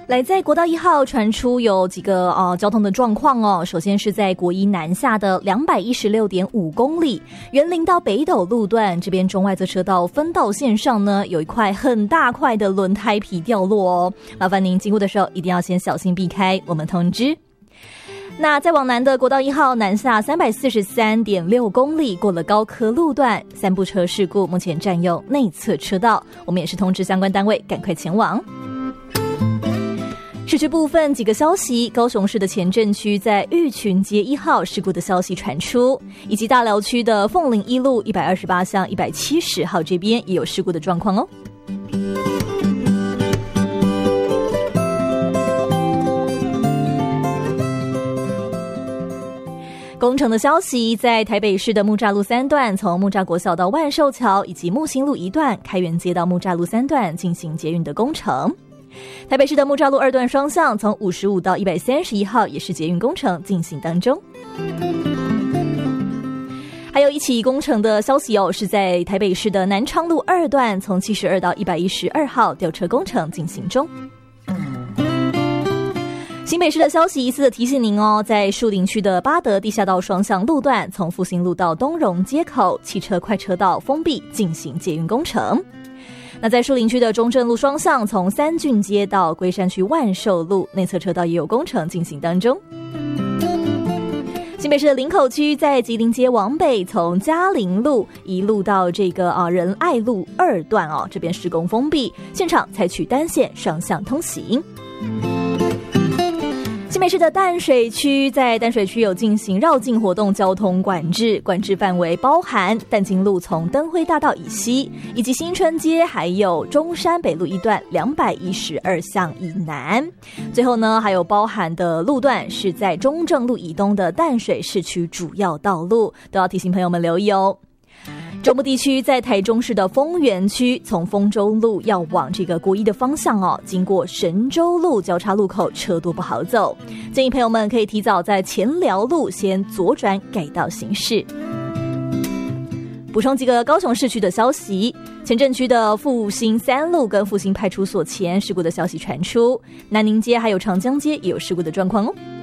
来，在国道1号传出有几个交通的状况哦。首先是在国一南下的216.5公里，园林到北斗路段这边中外侧车道分道线上呢，有一块很大块的轮胎皮掉落哦，麻烦您经过的时候一定要先小心避开，我们通知。那再往南的国道1号南下343.6公里，过了高科路段，3部车事故，目前占用内侧车道，我们也是通知相关单位赶快前往。市区部分几个消息，高雄市的前镇区在玉群街1号事故的消息传出，以及大寮区的凤林1路128巷170号这边也有事故的状况哦。工程的消息，在台北市的木栅路3段，从木栅国小到万寿桥，以及木星路1段开元街到木栅路3段进行捷运的工程。台北市的木栅路2段双向从55到131号也是捷运工程进行当中。还有一起工程的消息哦，是在台北市的南昌路2段从72到112号吊车工程进行中。新北市的消息一次的提醒您哦，在树林区的八德地下道双向路段从复兴路到东荣街口汽车快车道封闭进行捷运工程。那在树林区的中正路双向从三郡街到龟山区万寿路内侧车道也有工程进行当中。新北市的林口区在吉林街往北，从嘉陵路一路到这个仁爱路2段哦，这边施工封闭，现场采取单线双向通行。新北市的淡水区在淡水区有进行绕境活动交通管制，管制范围包含淡金路从灯辉大道以西，以及新春街还有中山北路1段212巷以南。最后呢，还有包含的路段是在中正路以东的淡水市区主要道路，都要提醒朋友们留意哦。中部地区在台中市的丰原区，从丰州路要往这个国一的方向哦，经过神州路交叉路口车多不好走，建议朋友们可以提早在前寮路先左转改道行驶。补充几个高雄市区的消息，前镇区的复兴3路跟复兴派出所前事故的消息传出，南宁街还有长江街也有事故的状况哦。